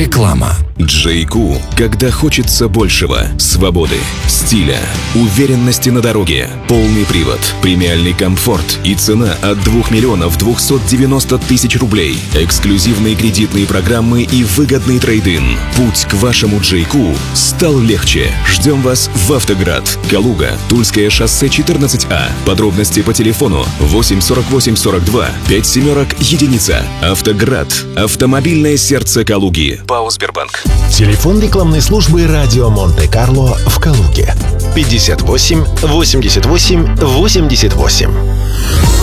Реклама. Джейку, когда хочется большего, свободы, стиля, уверенности на дороге, полный привод, премиальный комфорт и цена от 2 290 000 рублей, эксклюзивные кредитные программы и выгодный трейд-ин. Путь к вашему Джейку стал легче. Ждем вас в Автоград, Калуга, Тульское шоссе 14А. Подробности по телефону 8 48 42 5 семерок единица. Автоград. Автомобильное сердце Калуги. ПАО «Сбербанк». Телефон рекламной службы «Радио Монте-Карло» в Калуге. 58 88 88.